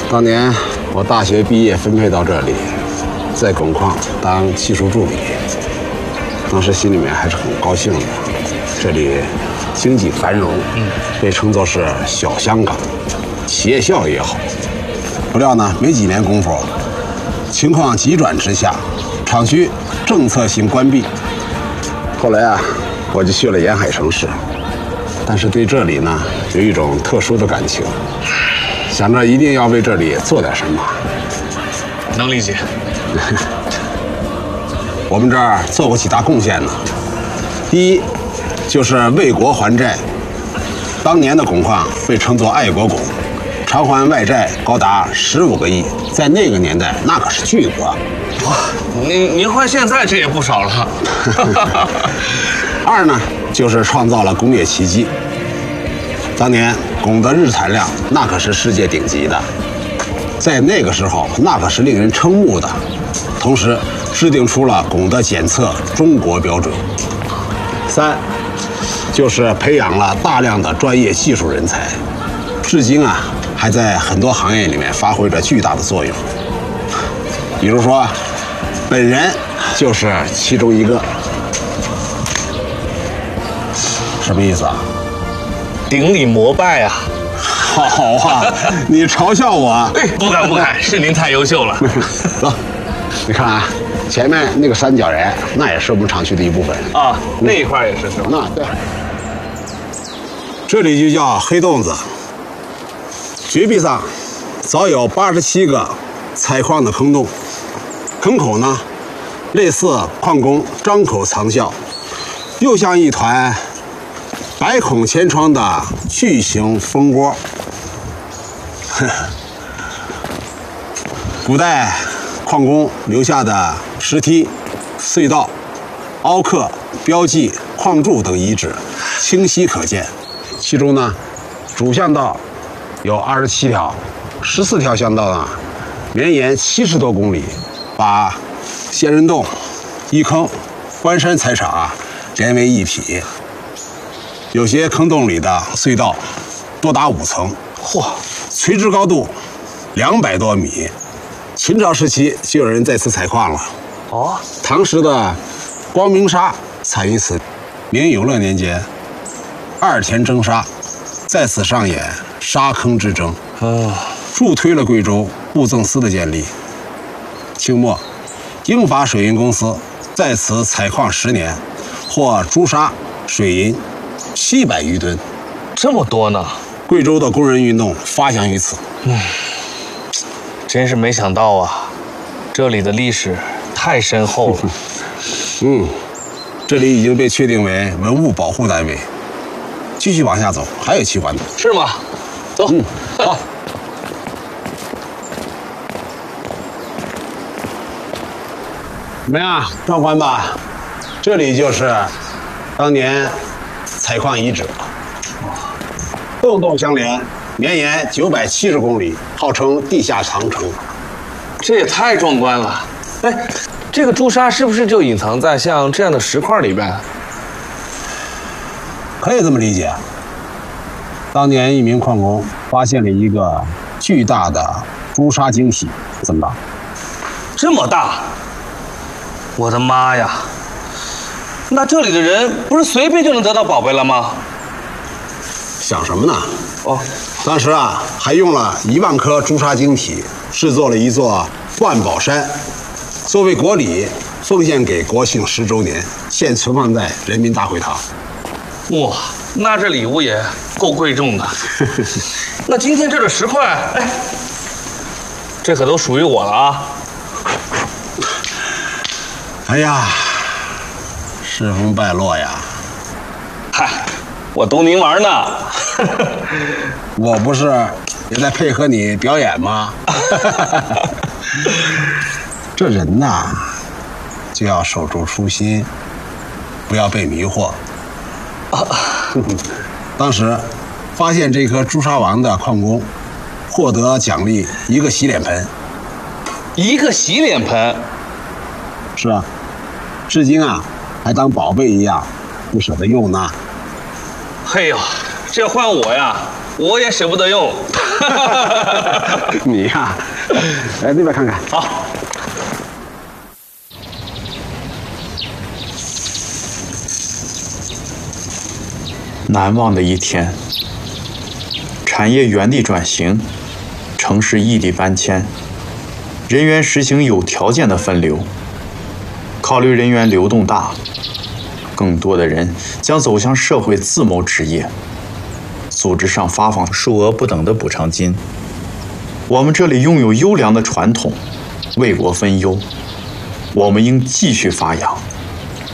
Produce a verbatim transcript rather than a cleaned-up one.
当年我大学毕业分配到这里，在汞矿当技术助理，当时心里面还是很高兴的。这里经济繁荣，嗯，被称作是小香港，企业效益也好。不料呢，没几年功夫，情况急转直下，厂区政策性关闭。后来啊，我就去了沿海城市，但是对这里呢有一种特殊的感情。想着一定要为这里做点什么， 能理解。 我们这儿做过几大贡献呢。第一，就是为国还债。当年的汞矿被称作爱国汞，偿还外债高达十五个亿，在那个年代那可是巨额。 哇，您您换现在这也不少了。 二呢，就是创造了工业奇迹。当年汞的日产量那可是世界顶级的，在那个时候那可是令人瞠目的。同时制定出了汞的检测中国标准。三，就是培养了大量的专业技术人才，至今啊还在很多行业里面发挥着巨大的作用。比如说，本人就是其中一个。什么意思啊？ 顶礼膜拜啊！ 好啊，你嘲笑我？ 哎，不敢不敢，是您太优秀了。 走，你看啊，前面那个三角岩，那也是我们厂区的一部分啊，那一块也是是吧？ 那对，这里就叫黑洞子。绝壁上早有八十七个采矿的坑洞，坑口呢，类似矿工张口藏笑，又像一团百孔千疮的巨型蜂窝。古代矿工留下的石梯、隧道、凹刻、标记、矿柱等遗址清晰可见。其中呢，主巷道有二十七条，十四条巷道呢绵延七十多公里，把仙人洞、一坑、关山采场啊连为一体。有些坑洞里的隧道多达五层，嚯，垂直高度两百多米。秦朝时期就有人在此采矿了。 哦， 唐时的光明沙产于此。明永乐年间，二田征沙在此上演沙坑之争， 哦， 助推了贵州布政司的建立。清末，英法水运公司在此采矿十年，获朱砂、水银七百余吨， 这么多呢！ 贵州的工人运动发祥于此。 嗯，真是没想到啊，这里的历史太深厚了。 嗯，这里已经被确定为文物保护单位。继续往下走，还有奇观呢。 是吗？走。 嗯，好。怎么样，壮观吧？这里就是当年采矿遗址，洞洞相连，绵延九百七十公里，号称地下长城。 这也太壮观了！哎，这个朱砂是不是就隐藏在像这样的石块里边？ 可以这么理解。当年一名矿工发现了一个巨大的朱砂晶体，怎么了？ 这么大！我的妈呀！那这里的人不是随便就能得到宝贝了吗？ 想什么呢？ 哦， 当时啊，还用了一万颗朱砂晶体制作了一座万宝山，作为国礼奉献给国庆十周年，现存放在人民大会堂。 哇，那这礼物也够贵重的。那今天这个石块，哎，这可都属于我了啊！ 哎呀，世风败落呀！ 嗨，我逗您玩呢。 我不是也在配合你表演吗？这人呐，就要守住初心，不要被迷惑。啊、当时发现这颗朱砂王的矿工获得奖励一个洗脸盆。 一个洗脸盆？ 是啊，至今啊还当宝贝一样不舍得用呢。 嘿呦，这换我呀，我也舍不得用。 你呀，来那边看看。 好。 难忘的一天，产业原地转型，城市异地搬迁，人员实行有条件的分流。考虑人员流动大，更多的人将走向社会自谋职业，组织上发放数额不等的补偿金。我们这里拥有优良的传统，为国分忧，我们应继续发扬。